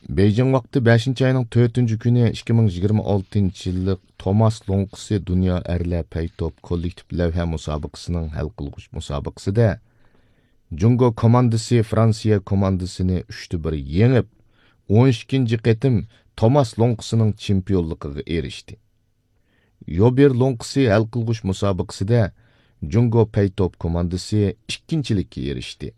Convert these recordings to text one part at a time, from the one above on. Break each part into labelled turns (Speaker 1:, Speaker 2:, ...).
Speaker 1: Beijing vaqti 5 ayının 4 günü 2026 yıllık Thomas Lonqisi Dünya Erler Paytop kollektiv lavha musobaqasining hal qilg'uch musobaqasida Jungo komandasi Fransiya komandasini 3-1 yengib, 12-ci qatim Thomas Lonqisining chempionligiga erishdi. Yober Lonqisi hal qilg'uch musobaqasida Jungo Paytop komandasi 2-chilikka erishdi.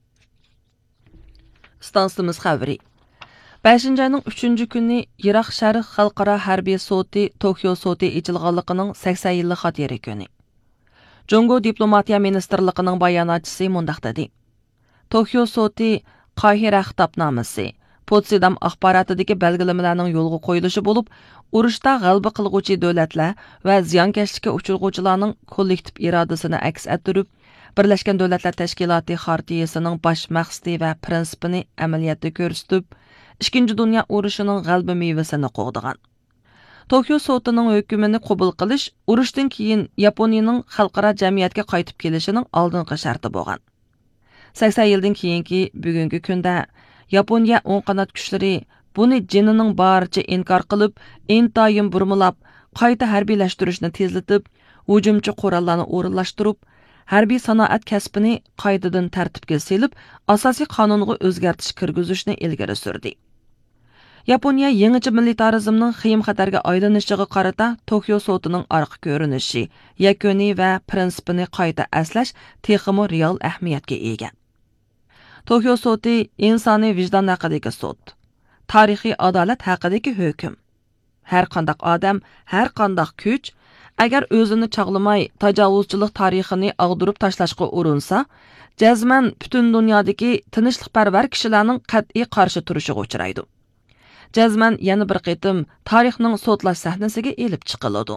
Speaker 2: Stansimiz xabari. 5 ayının 3 günü Irak Şərq Xalqara Hərbi Soti Tokyo Soti içilğanlığının 80 yıllık xatiri günü. Jungo Diplomatiya Ministerliğinin bayanatçısı mundaq dedi. Tokyo Soti Qahira xitobnomasi Potsdam axborotidagi belgilamalarining yo'lga qo'yilishi bo'lib, urushda g'alaba qilg'uvchi davlatlar va ziyonkashlikka uchirg'uvchilarning kollektiv irodasini aks ettirib, Birlashgan Davlatlar Tashkiloti xartiyasining bosh maqsadi va prinsipini amaliyotda ko'rsatib, Ikkinchi Dünya urushining g'alaba mevasini qo'g'digan. Tokyo sotining hukmini qabul qilish urushdan keyin Yaponiyaning xalqaro jamiyatga qaytib kelishining oldingi sharti bo'lgan. 80 yildan keyingi bugungi kunda Yaponiya o'ng qanot kuchlari buni jinining boricha inkor qilib, intayin burmilab, qayta harbiylashtirishni tezlatib, hujumchi qurollarni o'rinlashtirib, harbiy sanoat kasbini qaytadan tartibga selib, asosiy qonunga o'zgartish kirgizishni ilgari surdi. Yaponiya yangicha militarizmning xiyim xatarga aylanishiga qarata Tokyo sotining orqa ko'rinishi, yakuniy va prinsipini qayta aslash texmo real ahamiyatga ega. Tokyo soti insoniy vijdon haqidagi sud, tarixiy adolat haqidagi hukm. Har qanday odam, har qanday kuch agar o'zini chaqlamay tajovuzchilik tarixini ag'dirib tashlashga urinsa, jazman butun dunyodagi tinchlikparvar kishilarning qat'iy qarshi turishiga uchraydi. Jazman yana bir qitim tarixning sotlash sahnasiga elib chiqiladi.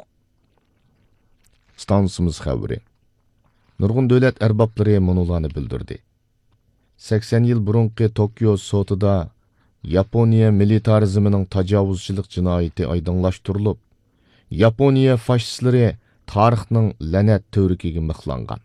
Speaker 1: Stansimiz xabari. Nurg'un davlat arboblari munolarni bildirdi. 80 yil burungi Tokyo sotida Yaponiya militarizmining tajovuzchilik jinoyati oydinlashtirilib, Yaponiya fascistlari tarixning la'nat to'rikiga mixlangan.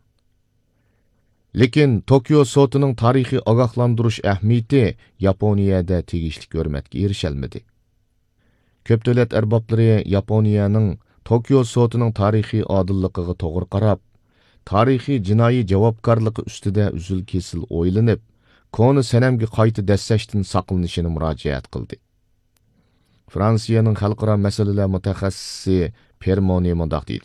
Speaker 1: Lekin Tokyo sotining tarixiy ogohlantirish ahamiyati Yaponiyada tegishli hurmatga erishalmadi. Ko'p davlat arboblari Yaponiyaning Tokyo sotining tarixiy odilligiga to'g'ri qarab, tarixiy jinoiy javobgarligi ustida uzul kesil o'ylanib, koni sanamga qayta dassashdan saqlanishini murojaat qildi. Fransiyaning xalqaro masalalar mutaxassisi Permoni mundaq deydi.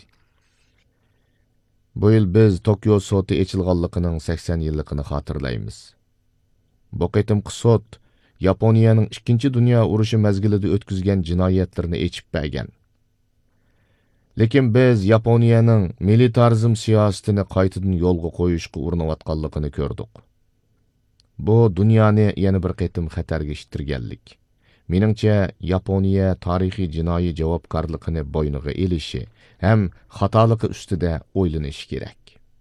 Speaker 1: Bu yil biz Tokyo soti echilganligining 80 yilligini xotirlaymiz. Bu qitimqi sot Yaponiyaning 2. Dunyo urushi mazgilida o'tkazgan jinoyatlarni echib bergan. Lekin biz Yaponiyaning militarizm siyosatini qaytadan yo'lga qo'yishga urinayotganligini ko'rdik. Bu dunyoni yana bir qitim xatarga ishtirganlik. Meningcha Yaponiya tarixiy jinoiy javobgarligini bo'yniga elishi ham xatoligi ustida o'ylanishi kerak.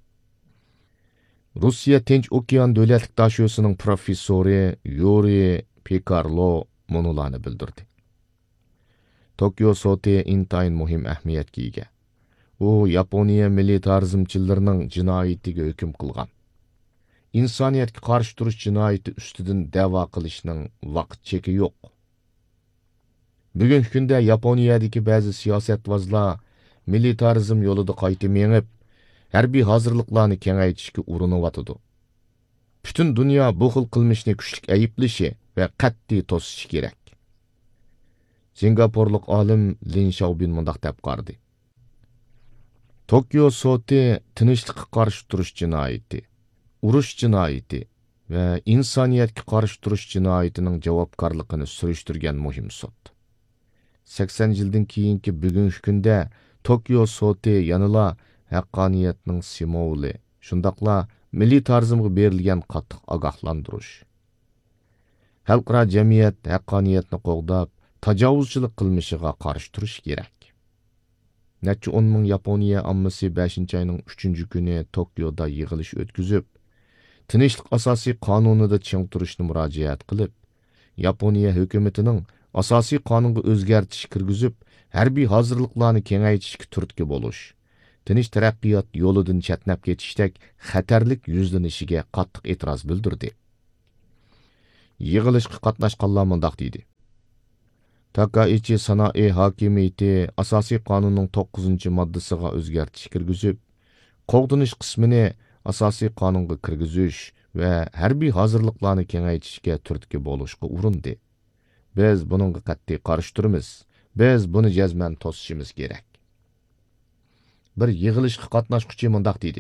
Speaker 1: Rossiya Tinch okean davlatlik dashiyosining professori Yuri Pikarlo munolarni bildirdi. Tokyo soti intayin muhim ahamiyatga ega. U Yaponiya militarizmchilarining jinoyatiga hukm qilgan. İnsaniyatga qarshi turish jinoyati ustidan da'vo qilishning vaqt cheki yo'q. Bugungi kunda Yaponiyadagi ba'zi siyosatvozlar militarizm yo'lida qayta mengib, harbiy hozirliklarni kengaytirishga uriniyotidu. Butun dunyo bu xil qilmishni kuchlik ayblishi va qat'iy to'sishi kerak. Singapurlik olim Lin Xiaobin mundaq deb qardi. Tokyo soti tinchlikqa qarshi turish jinoyati, urush jinoyati va insoniyatga qarshi turish jinoyatining javobgarligini surishtirgan muhim sud. 80 yildan keyingi bugungi kunda Tokyo soti yanıla haqqoniyatning simvoli, shundaqla militarizmga berilgan qattiq ogohlantirish. Xalqaro jamiyat haqqoniyatni qo'g'dab, tajovuzchilik qilmishiga qarshi turish kerak. Necha 10 ming Yaponiya ammasi 5 ayning 3 kuni Tokyoda yig'ilish o'tkazib, tinchlik asosiy qonunida ching turishni murojaat qilib, Yaponiya hukumatining asosiy qonunga o'zgartish kirgizib, harbiy hozirliklarni kengaytirishga turtki bo'lish, tinch taraqqiyot yo'lidan chatnab ketishdek xatarlik yuzlanishiga qattiq e'tiroz bildirdi. Yig'ilishga qatnashganlar mundaq deydi. Takaichi sanoat hokimiyati asosiy qonunning 9-moddasiga o'zgartish kirgizib, qo'g'dinish qismini asosiy qonunga kirgizish va harbiy hozirliklarni kengaytirishga turtki bo'lishga urindi. Biz buningga qat'iy qarshi turamiz. Biz buni jazman to'sishimiz kerak. Bir yig'ilishga qatnashuvchi mundaq dedi.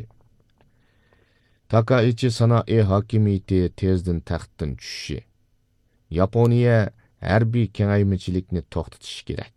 Speaker 1: Takaichi sanoat hokimiyati tezdan taxtdan tushishi. Yaponiya harbiy kengaymichilikni to'xtatish kerak.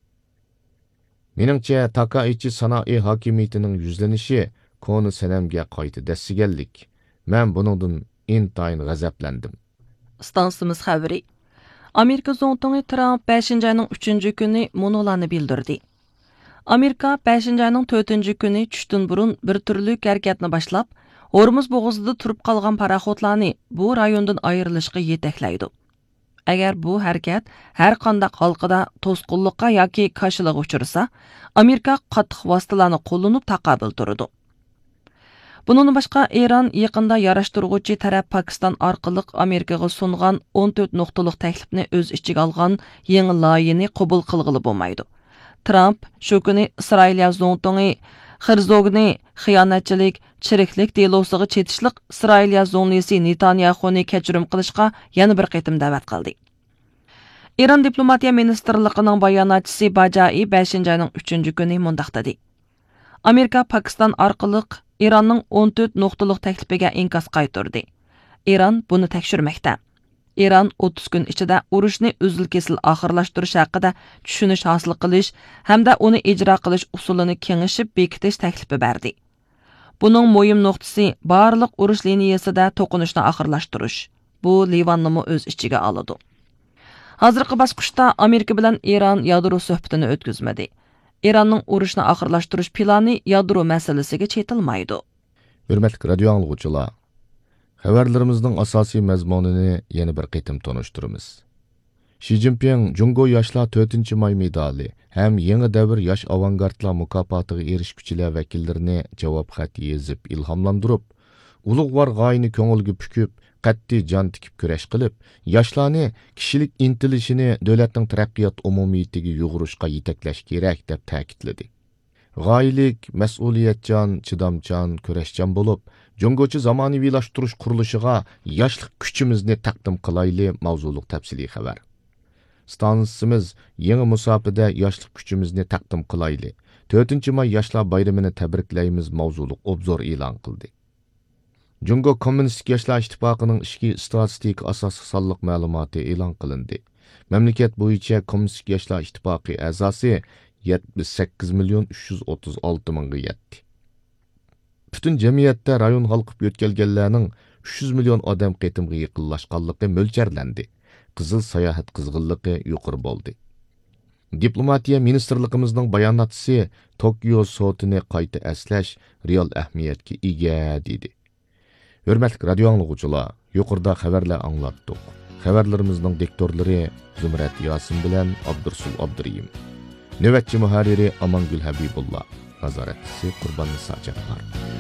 Speaker 1: Meningcha Takaichi sanoat hokimiyatining yuzlanishi koni sanamga qayta dasiganlik. Men buningdan intayin g'azablandim.
Speaker 2: Stansimiz xabari. Amerika Zongtongi Trump 5-ayning 3-kuni monolarni bildirdi. Amerika 5-ayning 4-kuni tushdan burun bir turli harakatni boshlab, Hormuz bo'g'izida turib qolgan paraxodlarni bu rayondan ayrilishga yetaklaydi. Agar bu harakat har qanday xalqida to'sqinlikqa yoki qarshilik uchirsa, Amerika qattiq vositalarni qo'llanib taqobil turadi. Bundan boshqa Eron yaqinda yarashtiruvchi taraf Pakistan orqali Amerikaga sungan 14 nuqtalik taklifni o'z ichiga olgan yangi loyihani qabul qilg'ili bo'lmaydi. Trump shu kuni Isroil Zongtongi Herzogni xiyonatchilik, chiriklik delosiga chetishliq Isroil zonlisi Netanyahuni kechirim qilishga yana bir qitim da'vat qildi. Eron diplomatiya ministrligining bayonotchisi Bajai 5-ayning 3-kuni mundaq dedi. Amerika Pakistan orqali Eronning 14 nuqtalik taklifiga inkos qaytardi. Eron buni tekshirmoqda. Eron 30 kun ichida urushni uzil-kesil oxirlashtirish haqida tushunish hosil qilish hamda uni ijro qilish usulini kengashib bekitish taklifi berdi. Buning muhim nuqtasi barliq urush liniyasida to'qinishni oxirlashtirish. Bu Livanni o'z ichiga oladi. Hozirgi bosqichda Amerika bilan Eron yadro suhbatini o'tkazmadi. Eronning urushni oxirlashtirish plani yadro masalasiga chetilmaydi.
Speaker 1: Hurmatli radio anglovchilar, xabarlarimizning asosiy mazmunini yana bir qitim tonishtiramiz. Xi Jinping Jungo yoshlar 4-may medali ham yangi davr yosh avangardlar mukofotiga erishguchilar vakillarini javob xat yozib ilhomlantirib, ulug'vor g'oyani ko'ngilga pukib, qat'iy jon tikib kurash qilib, yoshlarni kishilik intilishini davlatning taraqqiyot umumiyatiga yug'urishga yetaklash kerak deb ta'kidladi. G'oyalik, mas'uliyatchan, chidamchan, kurashchan bo'lib, Jungochi zamonaviylashtirish qurilishiga yoshlik kuchimizni taqdim qilayli mavzuliq tafsiliy xabar. Stansimiz yangi musofada yoshlik kuchimizni taqdim qilayli. 4-may yoshlar bayramini tabriklaymiz mavzuliq obzor e'lon qildi. Jungo Kommunistik Yoshlar Ittifoqining ishki statistik asosiy sonliq ma'lumoti e'lon qilindi. Mamlakat bo'yicha Kommunistik Yoshlar Ittifoqi a'zosi 78,336,000 ga yetdi. Butun jamiyatda rayon xalqib o'tkazganlarning 300 million odam qitimga yaqinlashganligi mo'ljarlandi. Qizil sayohat qizg'inligi yuqori bo'ldi. Diplomatiya ministrligimizning bayonotchisi Tokio sotini qayta aslash real ahamiyatga ega dedi. Hurmatli radio anglovchilar, yuqorida xabarlar anglatdik. Xabarlarimizning diktorlari Zumrat Yosin bilan Abdursul Abduriyim. Navbatchi muharriri Amangul Habibullah. Nazoratchisi Qurbon Nisa Jabbar.